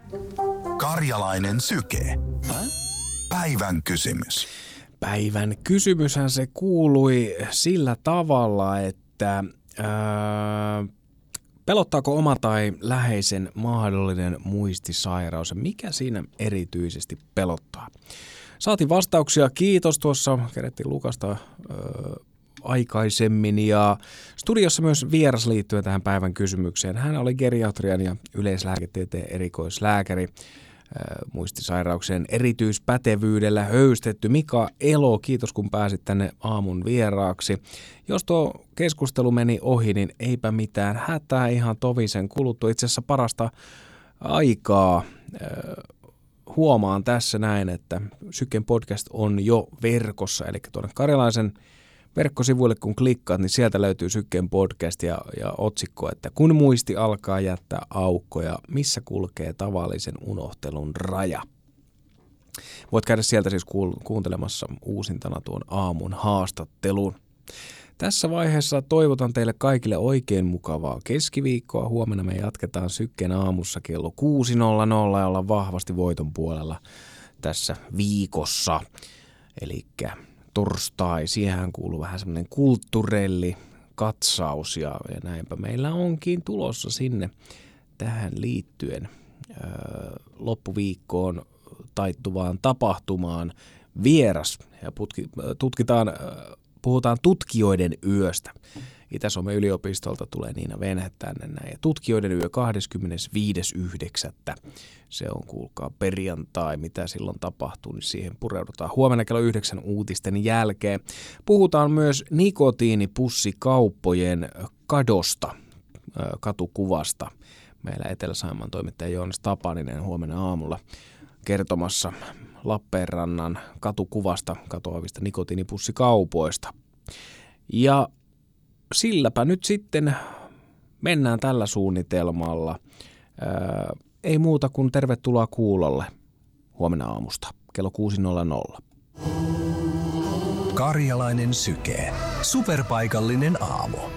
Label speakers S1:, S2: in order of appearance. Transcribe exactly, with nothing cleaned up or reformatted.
S1: Karjalainen syke. Päivän kysymys.
S2: Päivän kysymyshän se kuului sillä tavalla, että ää, pelottaako oma tai läheisen mahdollinen muistisairaus ja mikä siinä erityisesti pelottaa? Saatiin vastauksia, kiitos, tuossa kerettiin Lukasta ää, aikaisemmin ja studiossa myös vieras liittyen tähän päivän kysymykseen. Hän oli geriatrian ja yleislääketieteen erikoislääkäri. Muistisairauksien erityispätevyydellä höystetty Mika Elo. Kiitos kun pääsit tänne aamun vieraaksi. Jos tuo keskustelu meni ohi, niin eipä mitään hätää, ihan tovisen kuluttua. Itse asiassa parasta aikaa huomaan tässä näin, että Syken podcast on jo verkossa, eli tuonne Karjalaisen verkkosivuille kun klikkaat, niin sieltä löytyy Syken podcast ja, ja otsikko, että kun muisti alkaa jättää aukkoja, missä kulkee tavallisen unohtelun raja. Voit käydä sieltä siis kuuntelemassa uusintana tuon aamun haastattelun. Tässä vaiheessa toivotan teille kaikille oikein mukavaa keskiviikkoa. Huomenna me jatketaan Syken aamussa kello kuusi nolla nolla ja ollaan vahvasti voiton puolella tässä viikossa. Elikkä torstai, siihen kuuluu vähän semmoinen kulttuurelli katsaus ja, ja näinpä meillä onkin tulossa sinne tähän liittyen ö, loppuviikkoon taittuvaan tapahtumaan vieras ja putki, tutkitaan, puhutaan tutkijoiden yöstä. Itä-Suomen yliopistolta tulee Niina Venhe tänne näin. Ja tutkijoiden yö kahdeskymmenesviides yhdeksättä Se on, kuulkaa, perjantai. Mitä silloin tapahtuu, niin siihen pureudutaan huomenna kello yhdeksän uutisten jälkeen. Puhutaan myös nikotiinipussi-kauppojen kadosta, katukuvasta. Meillä Etelä-Saimaan toimittaja Joonas Tapaninen huomenna aamulla kertomassa Lappeenrannan katukuvasta katoavista nikotiinipussikaupoista. Ja silläpä nyt sitten mennään tällä suunnitelmalla. Ää, ei muuta kuin tervetuloa kuulolle huomenna aamusta kello kuusi nolla nolla.
S1: Karjalainen syke. Superpaikallinen aamu.